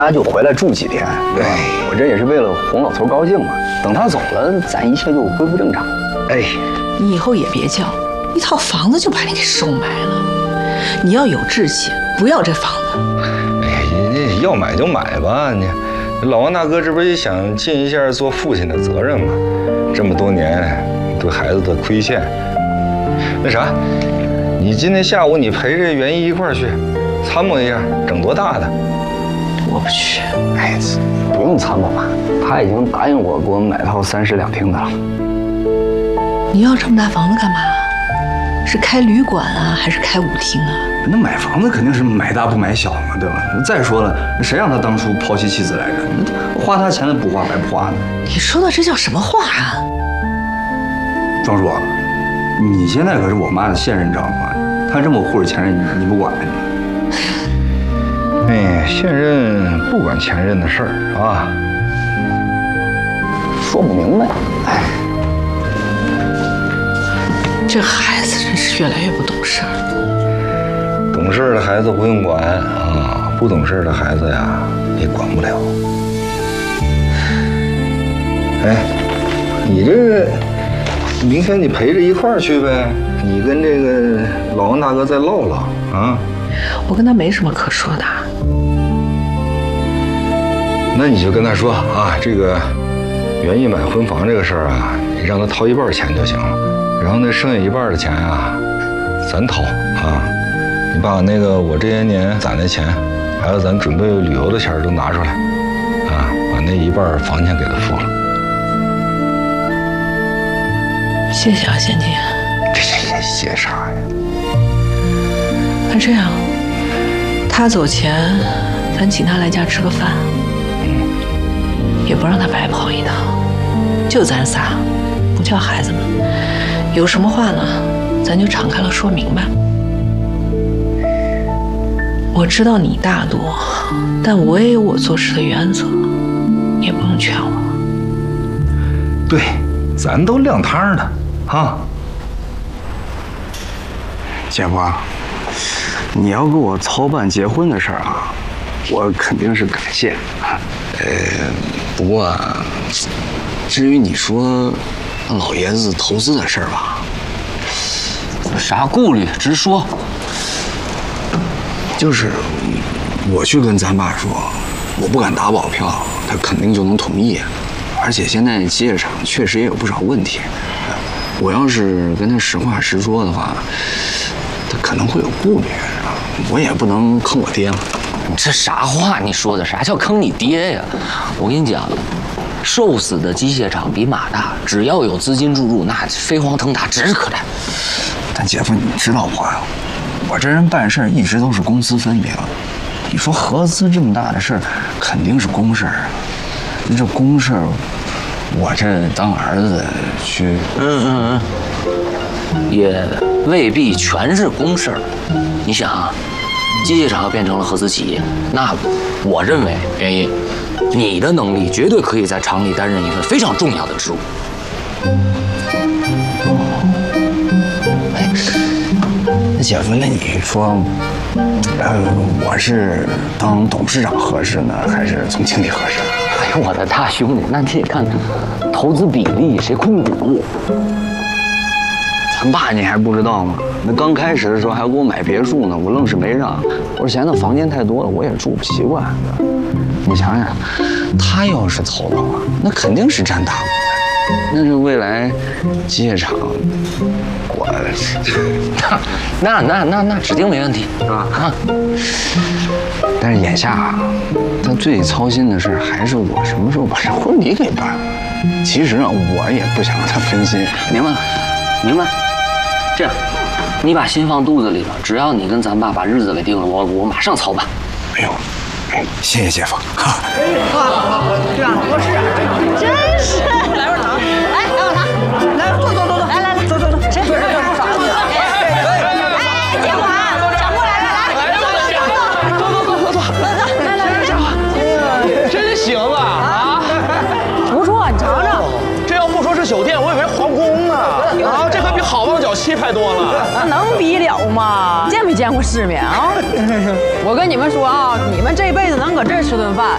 他就回来住几天，对吧？我这也是为了哄老头高兴嘛。等他走了，咱一切就恢复正常。哎， 你以后也别叫，一套房子就把你给收买了。你要有志气，不要这房子。 哎呀，你要买就买吧，你老王大哥这不是也想尽一下做父亲的责任吗？这么多年对孩子的亏欠，那啥，你今天下午你陪着袁一块儿去，参谋一下，整多大的？ 我不去。 哎，不用参谋吧，他已经答应我给我买套30两厅的了。 你要这么大房子干嘛？是开旅馆啊，还是开舞厅啊？ 那买房子肯定是买大不买小嘛，对吧？再说了，谁让他当初抛弃妻子来着？花他钱的不花白不花呢？ 你说的这叫什么话啊？ 庄叔，你现在可是我妈的现任丈夫，她这么护着前任，你不管你？ 哎，现任不管前任的事儿啊， 说不明白。哎， 这孩子真是越来越不懂事儿。 懂事的孩子不用管啊，不懂事的孩子呀，也管不了。哎，你这明天你陪着一块儿去呗，你跟这个老王大哥再唠唠啊。 我跟他没什么可说的。 那你就跟他说啊，这个袁毅买婚房这个事儿啊，你让他掏一半钱就行了，然后那剩下一半的钱啊，咱掏啊。你把那个我这些年攒的钱，还有咱准备旅游的钱都拿出来，啊，把那一半房钱给他付了。 谢谢啊，贤弟。 这谢啥呀？ 那这样，他走前，咱请他来家吃个饭，也不让他白跑一趟，就咱仨，不叫孩子们。有什么话呢，咱就敞开了说明白。我知道你大度，但我也有我做事的原则，你也不用劝我。 对，咱都亮摊的啊。 姐夫，你要给我操办结婚的事儿啊，我肯定是感谢。不过啊，至于你说老爷子投资的事儿吧， 啥顾虑直说。 就是我去跟咱爸说，我不敢打保票，他肯定就能同意。而且现在机械厂确实也有不少问题，我要是跟他实话实说的话，他可能会有顾虑，我也不能坑我爹嘛。 这啥话你说的？啥叫坑你爹呀？我跟你讲，瘦死的机械厂比马大，只要有资金注入，那飞黄腾达指日可待。 但姐夫，你知道我这人办事一直都是公私分明。你说合资这么大的事儿，肯定是公事儿啊。这公事儿，我这当儿子去， 也未必全是公事儿。你想啊，机械厂要变成了合资企业，那我认为袁一，你的能力绝对可以在厂里担任一份非常重要的职务。 那姐夫，那你说，我是当董事长合适呢，还是总经理合适？ 哎呦，我的大兄弟，那你得看投资比例，谁控股。 咱爸你还不知道吗？那刚开始的时候还要给我买别墅呢，我愣是没让。我说嫌那房间太多了，我也住不习惯。你想想，他要是投的话，那肯定是占大股的。那是未来机械厂，我那指定没问题， 是吧？ 啊， 但是眼下，他最操心的事还是我什么时候把这婚礼给办了。其实啊，我也不想让他分心。 明白了，明白。这样，你把心放肚子里了，只要你跟咱爸把日子给定了，我马上操办。 哎呦，谢谢姐夫。 对啊，多吃点。真是，来碗糖，来碗糖，来坐，来，坐，谁？坐啥子？哎，姐夫啊，小木来了， 坐，真行啊！ 不错，你尝尝。 这要不说是酒店，我以为皇宫呢。啊，这可比好望角气派多了。 那能比了吗？见没见过世面啊？我跟你们说啊，你们这辈子能搁这儿吃顿饭，